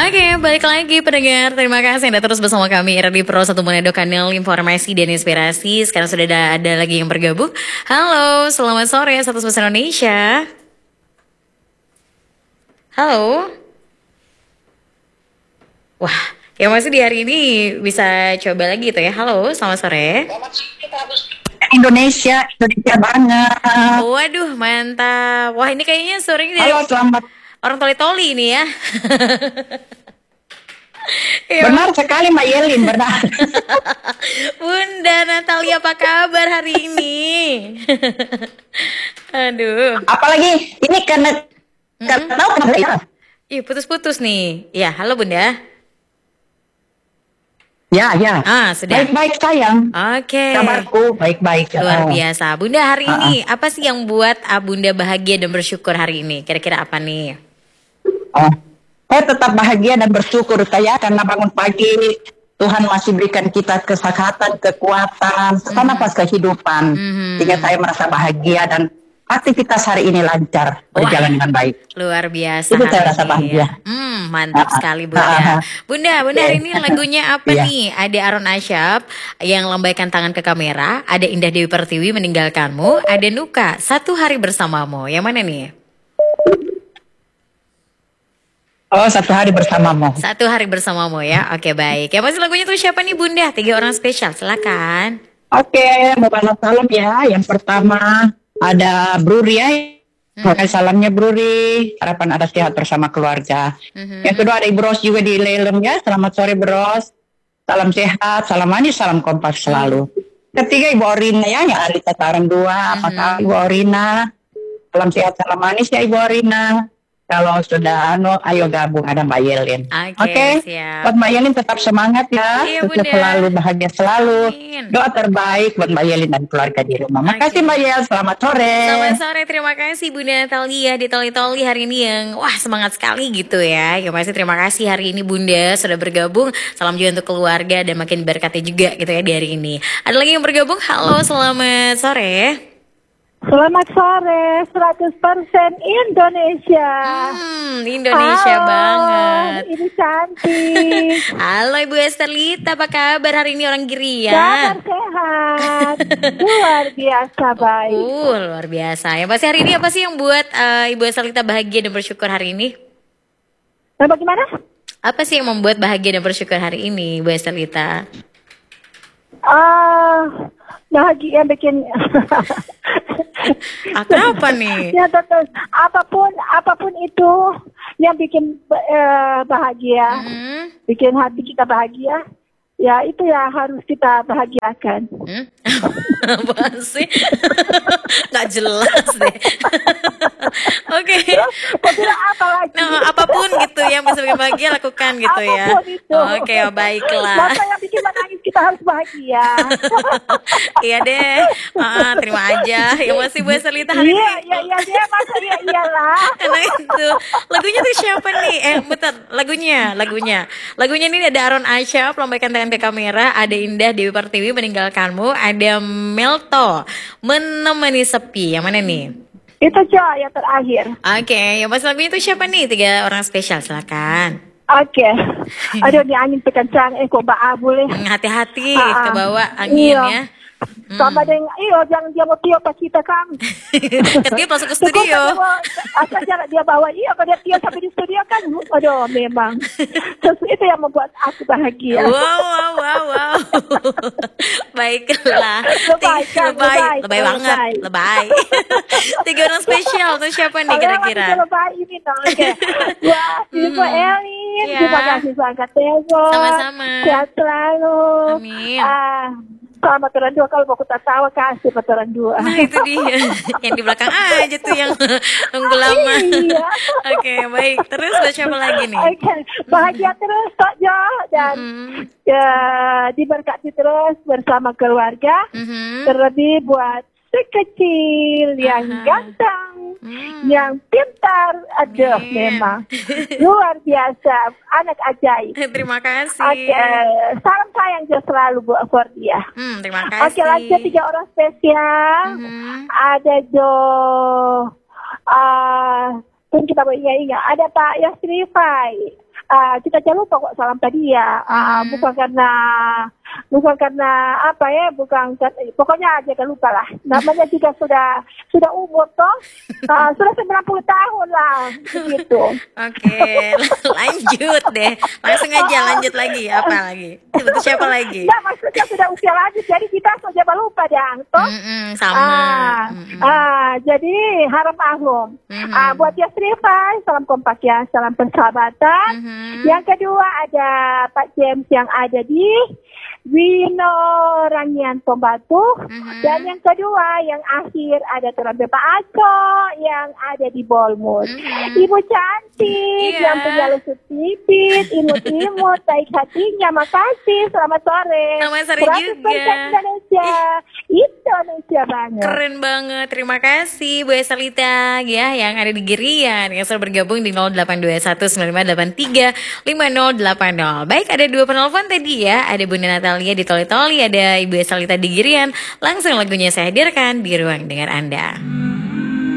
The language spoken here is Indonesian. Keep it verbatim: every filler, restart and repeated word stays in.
Oke, balik lagi pendengar. Terima kasih Anda terus bersama kami Radio Pro satu Manado, kanal informasi dan inspirasi. Sekarang sudah ada, ada lagi yang bergabung. Halo, selamat sore satu Bahasa Indonesia. Halo. Wah, yang masih di hari ini bisa coba lagi tuh ya. Halo, selamat sore. Indonesia, Indonesia banget. Waduh, mantap. Wah, ini kayaknya sorenya dari Halo, selamat. orang toli-toli ini ya. Benar sekali Mbak Yelin, benar. Bunda Natalia, apa kabar hari ini? Aduh. Apalagi ini karena Mm-mm. karena tahu kenapa ya? Ih, putus-putus nih. Ya, halo Bunda. Ya, ya. Ah, sudah. Baik-baik sayang. Oke. Kabarku baik-baik. Luar Oh. biasa. Bunda, hari Ah, ini apa sih yang buat ah, Bunda bahagia dan bersyukur hari ini? Kira-kira apa nih? Oh. Saya tetap bahagia dan bersyukur saya karena bangun pagi Tuhan masih berikan kita kesehatan, kekuatan, serta nafas kehidupan. Mhm. Sehingga saya merasa bahagia dan aktivitas hari ini lancar, berjalan dengan baik. Luar biasa. Itu saya hari rasa ini bahagia. ya. Hmm, mantap Ah, sekali ah, Bunda. ah, ah. Bunda, Bunda hari ini lagunya apa Iya. nih? Ada Aron Asyap yang lambaikan tangan ke kamera, ada Indah Dewi Pertiwi meninggalkanmu, ada Nuka Satu Hari Bersamamu. Yang mana nih? Oh, satu hari bersamamu. Satu Hari Bersamamu ya. Oke, baik. Ya masih lagunya tuh siapa nih Bunda? Tiga orang spesial, silakan. Oke, Bapak salam ya. Yang pertama ada Bruri ya. Pakai salamnya Bruri. Harapan ada sehat bersama keluarga. Mhm. Yang kedua ada Ibu Ros juga di Lelem ya. Selamat sore Bros. Salam sehat, salam manis, salam kompak selalu. Ketiga Ibu Orina ya, yang ada di Tataran dua. Apa kabar Ibu Orina? Salam sehat, salam manis ya Ibu Orina. Kalau sudah anu, ayo gabung ada Mbak Yelin. Oke, siap. Buat Mbak Yelin tetap semangat ya. Iya, Sukses Bunda. selalu, bahagia selalu. Amin. Doa terbaik buat Mbak Yelin dan keluarga di rumah. Makasih Oke. Mbak Yel, selamat sore. Selamat sore, terima kasih Bunda Natalia di Toli-Toli hari ini yang wah semangat sekali gitu ya. Ya pasti terima kasih hari ini Bunda sudah bergabung. Salam juga untuk keluarga dan makin berkati juga gitu ya di hari ini. Ada lagi yang bergabung, halo selamat sore. Selamat sore, seratus persen Indonesia. Hmm, Indonesia Halo, banget. Ini cantik. Halo Ibu Estelita, apa kabar hari ini orang Kabar Girian? sehat. Luar biasa baik. Uh, luar biasa. Ya pasti hari ini apa sih yang buat eh, Ibu Estelita bahagia dan bersyukur hari ini? Nah, bagaimana? Apa sih yang membuat bahagia dan bersyukur hari ini, Bu Estelita? Ah, bahagia bikin. Ah, kenapa nih? Ya betul. Apapun, apapun itu yang bikin eh, bahagia, Hmm? bikin hati kita bahagia. Ya itu ya harus kita bahagiakan. Hmm? Apaan sih? Nggak jelas deh. Oke. Kok bilang apa lagi? Nah, apapun gitu yang bisa bikin bahagia lakukan gitu ya. Apapun itu. Oke, oh, baiklah. Masa yang bikin menangis kita harus bahagia. Iya deh. Ah, terima aja. Yang masih Bu Estelita hari Iya, ini. iya, iya, iya, masa iya, iyalah. Karena itu lagunya tuh siapa nih? Eh, bentar, lagunya, lagunya. Lagunya ini ada Aron Asyap, lambaikan tangan ke kamera, ada Indah Dewi Pertiwi meninggalkanmu, ada Melto menemani sepi. Yang mana nih? Itu coy yang terakhir. Oke, yang pas lagunya itu siapa nih? Tiga orang spesial, silakan. Oke. Aduh, di angin kencang, eh kok baa boleh. Hmm, hati-hati Ah, ah. ke bawah angin Iya. ya. Sama dengan, iyo jangan dia mau tiup pas kita kan. Ketiup langsung ke studio. Asal jangan dia bawa, iya kalau dia tiup sampai di studio kan. Aduh, memang. Terus itu yang membuat aku bahagia. Wow, wow, wow, wow. Baiklah. Lebay, kan? lebay, Lebay, lebay banget, lebay. lebay. Tiga orang spesial tuh siapa nih kira-kira? Kalau lebay ini dong. Oke. Wah, Ibu Elin, Iya. terima kasih sangat telepon. Sama-sama. Sehat selalu. Amin. Ah, sama orang dua kalau mau kita tawa kasih orang dua. Nah itu dia yang di belakang aja tuh yang nunggu lama. Iya. Oke baik, terus buat siapa lagi nih? Oke, bahagia terus Tok Jo dan Mm-hmm. ya, diberkati terus bersama keluarga. Mhm. Terlebih buat si kecil yang Aha. ganteng, Hmm. yang pintar, aduh Amin. memang luar biasa, anak ajaib. Terima kasih. Oke, salam sayang juga selalu buat for dia. Hmm, terima kasih. Oke, lanjut tiga orang spesial. Mhm. Ada Jo, ah, pun kita boleh ingat, ada Pak Yasri Fai, uh, kita jangan lupa kok salam tadi ya. Uh, Hmm. bukan karena bukan karena apa ya, bukan pokoknya jangan lupa lah. Namanya juga sudah sudah umur toh, uh, sudah sembilan puluh tahun lah begitu. Oke, lanjut deh. Langsung aja lanjut lagi. Apa lagi? Itu siapa lagi? Ya maksudnya sudah usia lanjut, jadi kita sudah jangan lupa deh, toh. Mm-mm, sama. Ah, Mm-mm. ah, jadi harap maklum. Mhm. Ah, buat Yas Rifai, salam kompak ya, salam persahabatan. Mhm. Yang kedua ada Pak James yang ada di Wino Rangian Pembatu. Mhm. Dan yang kedua yang akhir ada Tuan Pak Aco yang ada di Bolmut. Mhm. Ibu cantik Iya. yang punya lusut pipit, imut-imut, baik hatinya. Makasih, selamat sore. Selamat sore seratus juga. persen Indonesia. Indonesia banget. Keren banget, terima kasih Bu Esalita ya yang ada di Girian yang sudah bergabung di nol delapan dua satu sembilan lima delapan tiga lima nol delapan nol. Baik, ada dua penelpon tadi ya, ada Bunda Natalia di Toli Toli, ada Ibu Esalita di Girian. Langsung lagunya saya hadirkan di ruang dengar Anda.